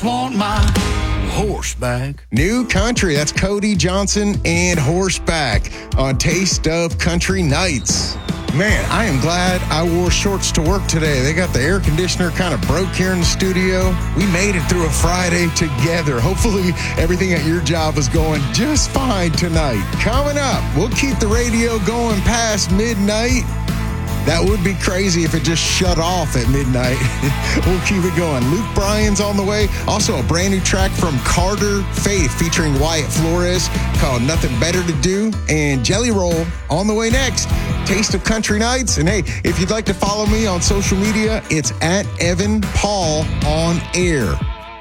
Want my horseback. New Country, that's Cody Johnson and Horseback on Taste of Country Nights. Man, I am glad I wore shorts to work today. They got the air conditioner kind of broke here in the studio. We made it through a Friday together. Hopefully everything at your job is going just fine tonight. Coming up, we'll keep the radio going past midnight. That would be crazy if it just shut off at midnight. We'll keep it going. Luke Bryan's on the way. Also, a brand new track from Carter Faith featuring Wyatt Flores called Nothing Better to Do. And Jelly Roll on the way next. Taste of Country Nights. And hey, if you'd like to follow me on social media, it's at Evan Paul on air.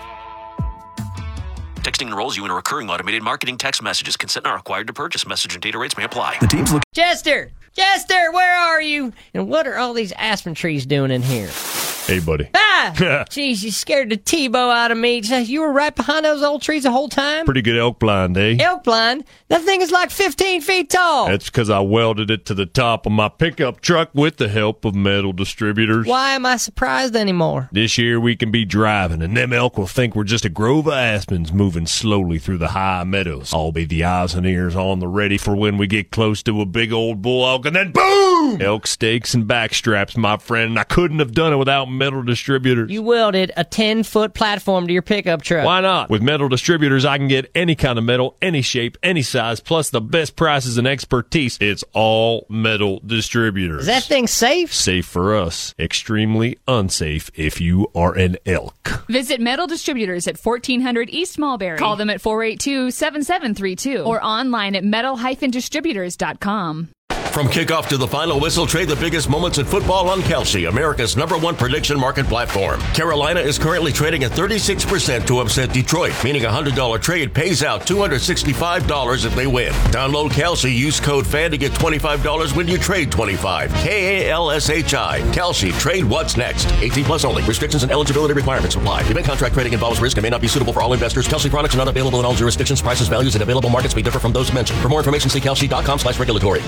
Texting enrolls you in a recurring automated marketing text messages. Consent not required to purchase. Message and data rates may apply. The team's looking. Chester, where are you? And what are all these aspen trees doing in here? Hey, buddy. Jeez, you scared the T-bow out of me. You were right behind those old trees the whole time? Pretty good elk blind, eh? Elk blind? That thing is like 15 feet tall. That's because I welded it to the top of my pickup truck with the help of Metal Distributors. Why am I surprised anymore? This year we can be driving, and them elk will think we're just a grove of aspens moving slowly through the high meadows. I'll be the eyes and ears on the ready for when we get close to a big old bull elk, and then boom! Elk stakes and back straps, my friend, and I couldn't have done it without Metal Distributors. You welded a 10-foot platform to your pickup truck. Why not? With Metal Distributors, I can get any kind of metal, any shape, any size, plus the best prices and expertise. It's all Metal Distributors. Is that thing safe? Safe for us. Extremely unsafe if you are an elk. Visit Metal Distributors at 1400 East Mulberry. Call them at 482-7732 or online at metal-distributors.com. From kickoff to the final whistle, trade the biggest moments in football on Kelsey, America's #1 prediction market platform. Carolina is currently trading at 36% to upset Detroit, meaning a $100 trade pays out $265 if they win. Download Kelsey, use code FAN to get $25 when you trade $25. KALSHI. Kelsey, trade what's next. 18 plus only. Restrictions and eligibility requirements apply. Event contract trading involves risk and may not be suitable for all investors. Kelsey products are not available in all jurisdictions. Prices, values, and available markets may differ from those mentioned. For more information, see kelsey.com/regulatory.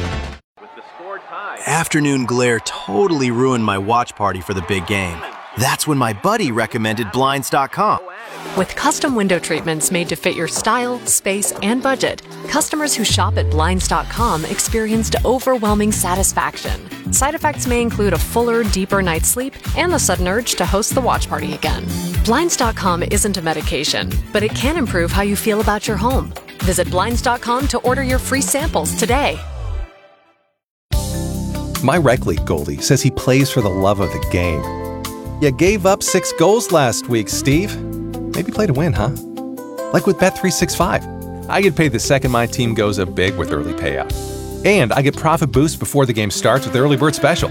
Afternoon glare totally ruined my watch party for the big game. That's when my buddy recommended Blinds.com. With custom window treatments made to fit your style, space, and budget, customers who shop at Blinds.com experienced overwhelming satisfaction. Side effects may include a fuller, deeper night's sleep and the sudden urge to host the watch party again. Blinds.com isn't a medication, but it can improve how you feel about your home. Visit Blinds.com to order your free samples today. My rec league goalie says he plays for the love of the game. You gave up 6 goals last week, Steve. Maybe play to win, huh? Like with Bet365. I get paid the second my team goes up big with early payout. And I get profit boost before the game starts with Early Bird Special.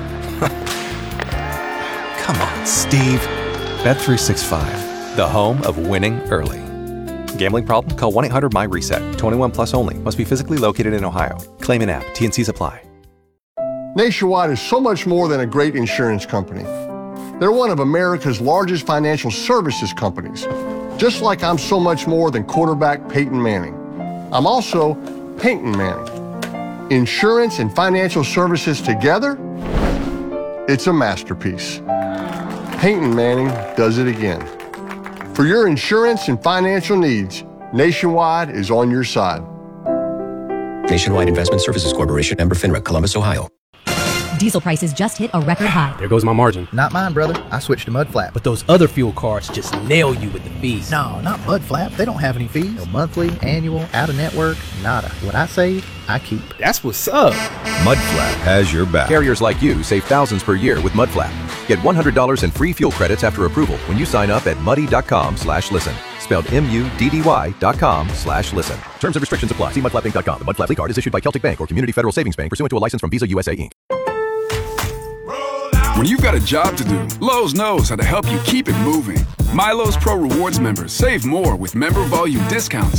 Come on, Steve. Bet365, the home of winning early. Gambling problem? Call 1-800-MY-RESET. 21 plus only. Must be physically located in Ohio. Claim an app. T&Cs apply. Nationwide is so much more than a great insurance company. They're one of America's largest financial services companies, just like I'm so much more than quarterback Peyton Manning. I'm also Peyton Manning. Insurance and financial services together, it's a masterpiece. Peyton Manning does it again. For your insurance and financial needs, Nationwide is on your side. Nationwide Investment Services Corporation, member FINRA, Columbus, Ohio. Diesel prices just hit a record high. There goes my margin. Not mine, brother. I switched to Mudflap. But those other fuel cards just nail you with the fees. No, not Mudflap. They don't have any fees. No monthly, annual, out-of-network, nada. What I save, I keep. That's what's up. Mudflap has your back. Carriers like you save thousands per year with Mudflap. Get $100 in free fuel credits after approval when you sign up at muddy.com/listen. Spelled MUDDY.com/listen. Terms and restrictions apply. See mudflappinc.com. The Mudflap card is issued by Celtic Bank or Community Federal Savings Bank pursuant to a license from Visa USA Inc. When you've got a job to do, Lowe's knows how to help you keep it moving. My Lowe's Pro Rewards members save more with member volume discounts